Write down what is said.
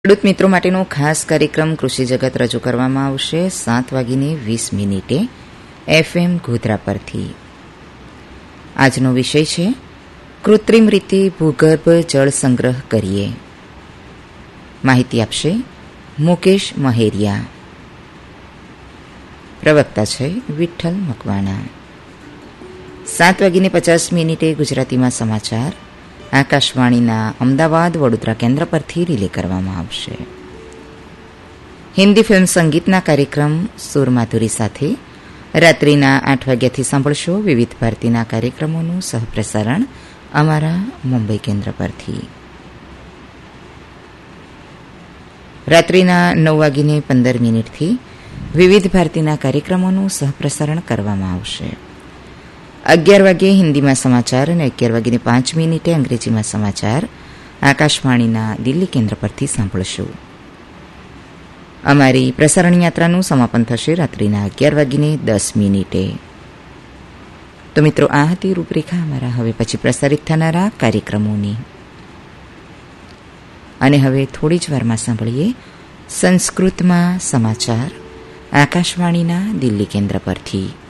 ખેડૂત મિત્રો માટેનો ખાસ કાર્યક્રમ કૃષિ જગત રજૂ કરવામાં આવશે 7:20 FM ગોધરા પરથી. આજનો વિષય છે કૃત્રિમ રીતે ભૂગર્ભ જળ સંગ્રહ કરીએ. માહિતી આપશે મુકેશ મહેરિયા. પ્રવક્તા છે વિઠ્ઠલ મકવાણા. 7:50 ગુજરાતીમાં સમાચાર આકાશવાણીના અમદાવાદ વડોદરા કેન્દ્ર પરથી રિલે કરવામાં આવશે. હિન્દી ફિલ્મ સંગીતના કાર્યક્રમ સુરમાધુરી સાથે રાત્રિના 8 વાગ્યાથી સાંભળશો. વિવિધ ભારતીના કાર્યક્રમોનું સહપ્રસારણ અમારા મુંબઈ કેન્દ્ર પરથી. રાત્રિના 9:15 વિવિધ ભારતીના કાર્યક્રમોનું સહપ્રસારણ કરવામાં આવશે. 11 વાગ્યે હિન્દીમાં સમાચાર અને 11:05 અંગ્રેજીમાં સમાચાર આકાશવાણીના દિલ્હી કેન્દ્ર પરથી સાંભળશું. અમારી પ્રસારણ યાત્રાનું સમાપન થશે રાત્રિના 11:10. તો મિત્રો, આ હતી રૂપરેખા અમારા હવે પછી પ્રસારિત થનારા કાર્યક્રમોની. અને હવે થોડી જ વારમાં સાંભળીએ સંસ્કૃતમાં સમાચાર આકાશવાણીના દિલ્હી કેન્દ્ર પરથી.